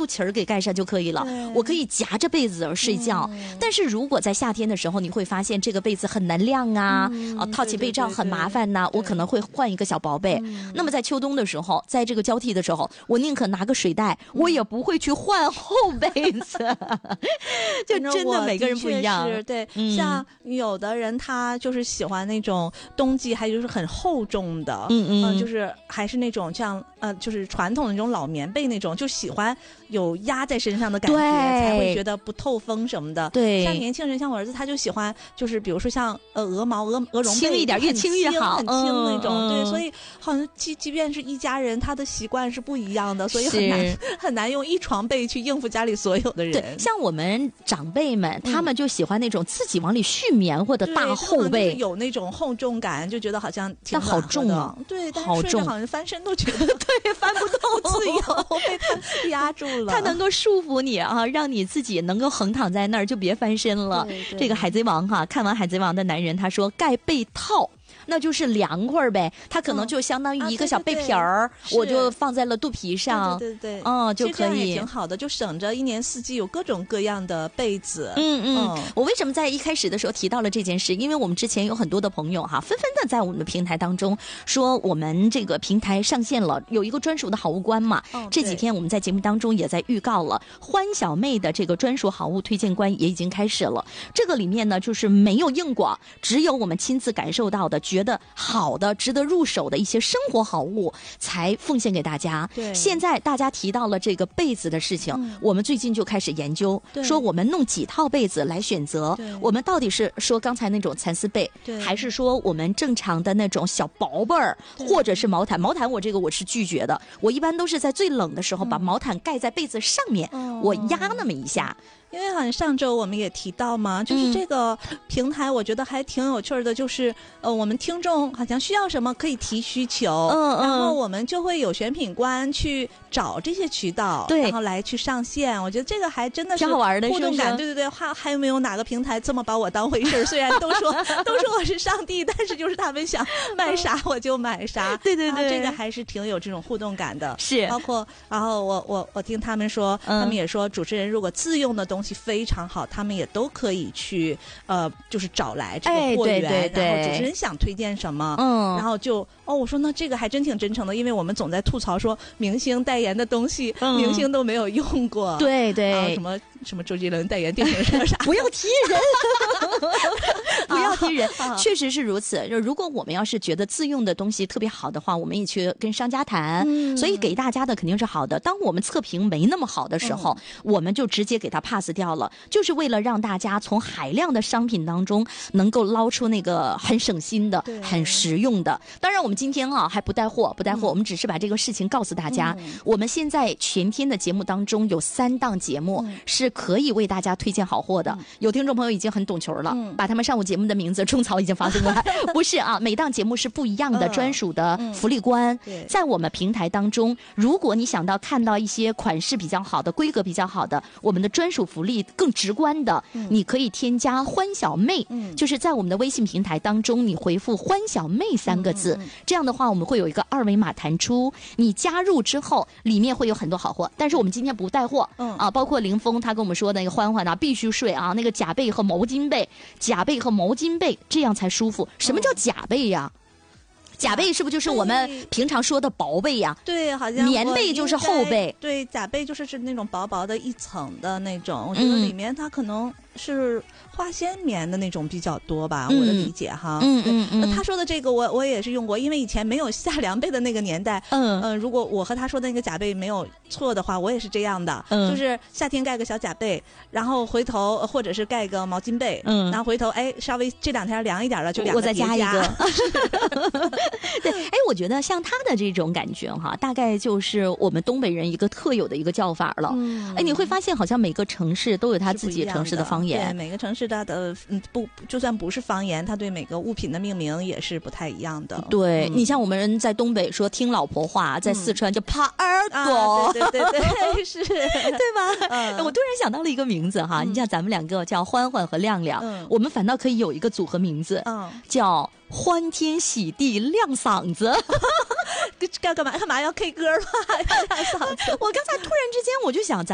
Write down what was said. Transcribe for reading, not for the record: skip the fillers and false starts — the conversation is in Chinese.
旗儿给盖上就可以了，我可以夹着被子睡觉。但是如果在夏天的时候，你会发现这个被子很难晾啊，套起被罩很麻烦呐，我可能会换一个小薄被。那么在秋冬的时候，在这个交替的时候，我宁可拿个水袋，我也不会去换厚被子。就真的每个人不一样。 对，像有的人他就是喜欢那种冬季还就是很厚重的，就是还是那种像就是传统的那种老棉被那种，就喜欢有压在身上的感觉，才会觉得不透风什么的。 对， 像年轻人，像我儿子，他就喜欢就是比如说像鹅绒被轻一点，越轻越好， 很轻那种。对，所以好像即便是一家人，他的习惯是不一样的，所以很难用一床被去应付家里所有的人。 对，像我们长辈们，他们就喜欢那种自己往里续棉花的大厚被， 有那种厚重感，就觉得好像挺但好重啊。 对，但是睡着好像翻身都觉得对，翻不动， 自由被他压住了。 它能够束缚你啊，让你自己能够横躺在那儿，就别翻身了。这个海贼王哈，看完海贼王的男人他说盖被套。那就是凉快呗，它可能就相当于一个小被皮儿，我就放在了肚皮上， 对， 就可以， 也挺好的，就省着一年四季有各种各样的被子。 我为什么在一开始的时候提到了这件事？因为我们之前有很多的朋友哈，纷纷的在我们的平台当中说，我们这个平台上线了，有一个专属的好物官嘛。这几天我们在节目当中也在预告了，欢小妹的这个专属好物推荐官也已经开始了。这个里面呢，就是没有硬广，只有我们亲自感受到的。觉得好的值得入手的一些生活好物才奉献给大家。 对， 现在大家提到了这个被子的事情，我们最近就开始研究，说我们弄几套被子来选择，我们到底是说刚才那种蚕丝被，还是说我们正常的那种小薄被儿，或者是毛毯。毛毯我是拒绝的，我一般都是在最冷的时候把毛毯盖在被子上面，我压那么一下。 因为好像上周我们也提到嘛，就是这个平台我觉得还挺有趣的，就是我们听众好像需要什么可以提需求，然后我们就会有选品官去找这些渠道，然后来去上线。我觉得这个还真的是挺好玩的， 互动感。对，还有没有哪个平台这么把我当回事？虽然都说我是上帝，但是就是他们想卖啥我就买啥。 对， 这个还是挺有这种互动感的。 是， 包括然后我听他们说，他们也说主持人如果自用的东西非常好，他们也都可以去就是找来这个货源，然后主持人想推荐什么，然后就我说那这个还真挺真诚的，因为我们总在吐槽说明星代言的东西，明星都没有用过， 对， 什么周杰伦代言电瓶车啥， 不要提人，不要提人，确实是如此。如果我们要是觉得自用的东西特别好的话，我们也去跟商家谈，所以给大家的肯定是好的。当我们测评没那么好的时候，我们就直接给它 pass 掉了，就是为了让大家从海量的商品当中能够捞出那个很省心的、很实用的。当然，我们今天还不带货，我们只是把这个事情告诉大家。我们现在全天的节目当中有3档节目是可以为大家推荐好货的。有听众朋友已经很懂球了，把他们上午节目的名字种草已经发送过来。不是啊，每档节目是不一样的专属的福利官，在我们平台当中，如果你想到看到一些款式比较好的、规格比较好的，我们的专属福利更直观的，你可以添加欢小妹，就是在我们的微信平台当中，你回复欢小妹3个字，这样的话我们会有一个2维码弹出，你加入之后里面会有很多好货，但是我们今天不带货，包括林峰他跟我们说的那个欢欢啊，必须睡啊，那个假被和毛巾被，这样才舒服。什么叫假被呀？假被是不是就是我们平常说的薄被呀？ 对，好像棉被就是厚被。 对，假被就是那种薄薄的一层的那种，我觉得里面它可能是化纤棉的那种比较多吧，我的理解哈。他说的这个我也是用过，因为以前没有夏凉被的那个年代，如果我和他说的那个假被没有错的话，我也是这样的，就是夏天盖个小假被，然后回头或者是盖个毛巾被，然后回头稍微这2天凉一点了，就2个我再加一个。对，我觉得像他的这种感觉哈，大概就是我们东北人一个特有的一个叫法了。你会发现好像每个城市都有他自己城市的方言， 对，每个城市它的就算不是方言，它对每个物品的命名也是不太一样的。 对，你像我们人在东北说听老婆话，在四川就耙耳朵， 对，是， 对吧？我突然想到了一个名字哈，你像咱们2个叫欢欢和亮亮，我们反倒可以有一个组合名字，叫欢天喜地亮嗓子。 干嘛要 K 歌吗？亮嗓子。 我刚才突然之间我就想